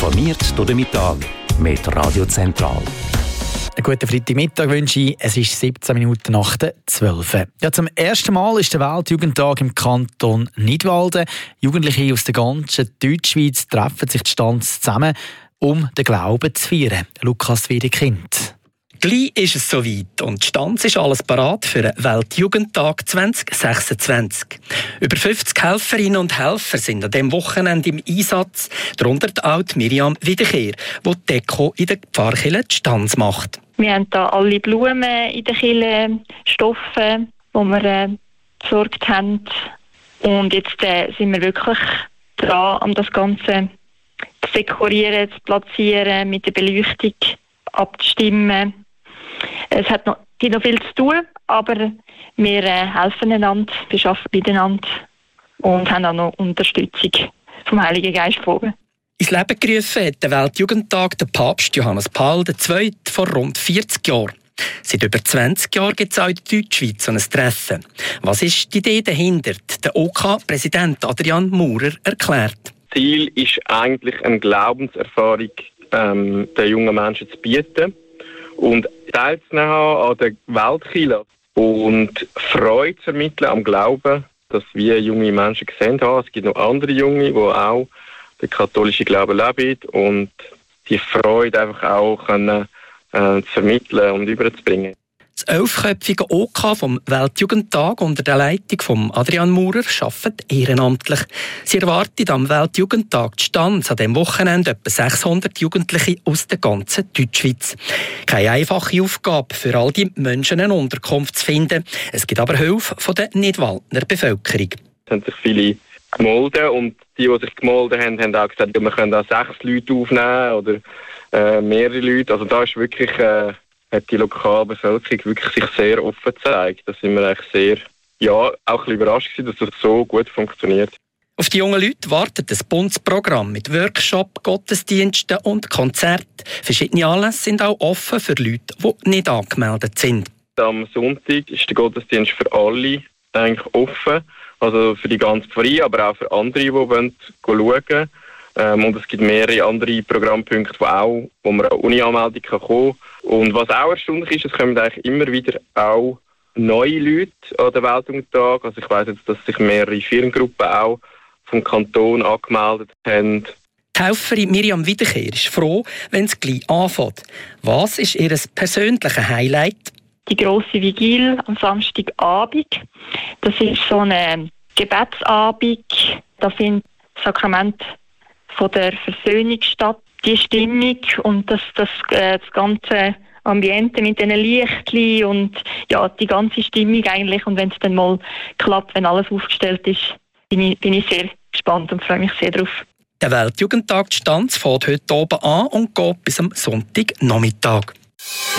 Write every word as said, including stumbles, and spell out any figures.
Informiert durch den Mittag mit Radio Zentral. Einen guten Freitagmittag wünsche ich. Es ist siebzehn Minuten nach der zwölf. Ja, zum ersten Mal ist der Weltjugendtag im Kanton Nidwalden. Jugendliche aus der ganzen Deutschschweiz treffen sich die Stanz zusammen, um den Glauben zu feiern. Lukas Wiedekind. Gleich ist es soweit und die Stanz ist alles parat für den Weltjugendtag zwanzig sechsundzwanzig. Über fünfzig Helferinnen und Helfer sind an diesem Wochenende im Einsatz, darunter die alte Miriam Wiederkehr, die die Deko in der Pfarrkirche die Stanz macht. Wir haben hier alle Blumen in der Kirche, Stoffe, die wir äh, besorgt haben. Und jetzt äh, sind wir wirklich dran, um das Ganze zu dekorieren, zu platzieren, mit der Beleuchtung abzustimmen. Es hat noch, gibt noch viel zu tun, aber wir äh, helfen einander, wir arbeiten miteinander und haben auch noch Unterstützung vom Heiligen Geist vor. Ins Leben gerufen hat der Weltjugendtag der Papst Johannes Paul der Zweite vor rund vierzig Jahren. Seit über zwanzig Jahren gibt es auch in der Deutschschweiz so ein Treffen. Was ist die Idee dahinter? Der O K-Präsident Adrian Maurer erklärt. Ziel ist eigentlich, eine Glaubenserfahrung ähm, den jungen Menschen zu bieten und teilzunehmen an der Weltkirche und Freude zu ermitteln am Glauben, dass wir junge Menschen gesehen haben. Es gibt noch andere Junge, die auch den katholischen Glauben leben und die Freude einfach auch können, äh, zu vermitteln und überzubringen. Das elfköpfige O K vom Weltjugendtag unter der Leitung von Adrian Maurer arbeitet ehrenamtlich. Sie erwartet am Weltjugendtag die Stanz an diesem Wochenende etwa sechshundert Jugendliche aus der ganzen Deutschschweiz. Keine einfache Aufgabe für all die Menschen, eine Unterkunft zu finden. Es gibt aber Hilfe von der Nidwaldner Bevölkerung. Es haben sich viele gemeldet und die, die sich gemeldet haben, haben auch gesagt, wir können auch sechs Leute aufnehmen oder äh, mehrere Leute. Also da ist wirklich... Äh, hat die lokale Bevölkerung wirklich sich sehr offen gezeigt. Da sind wir eigentlich sehr, ja, auch ein bisschen überrascht gewesen, dass das so gut funktioniert. Auf die jungen Leute wartet ein buntes Programm mit Workshops, Gottesdiensten und Konzerten. Verschiedene Anlässe sind auch offen für Leute, die nicht angemeldet sind. Am Sonntag ist der Gottesdienst für alle eigentlich offen. Also für die ganze Pfarreie, aber auch für andere, die wollen schauen. Ähm, und es gibt mehrere andere Programmpunkte, wo, auch, wo man auch ohne Anmeldung kommen kann. Und was auch erstaunlich ist, es kommen eigentlich immer wieder auch neue Leute an den Weltjugendtag. Also ich weiss jetzt, dass sich mehrere Firmengruppen auch vom Kanton angemeldet haben. Die Helferin Miriam Wiederkehr ist froh, wenn es gleich anfängt. Was ist ihr persönliches Highlight? Die grosse Vigil am Samstagabend. Das ist so eine Gebetsabend. Da findet das Sakrament von der Versöhnung statt. Die Stimmung und das, das, äh, das ganze Ambiente mit diesen Lichtchen und ja, die ganze Stimmung eigentlich. Und wenn es dann mal klappt, wenn alles aufgestellt ist, bin ich, bin ich sehr gespannt und freue mich sehr drauf. Der Weltjugendtag die Stanz fängt heute oben an und geht bis am Sonntagnachmittag.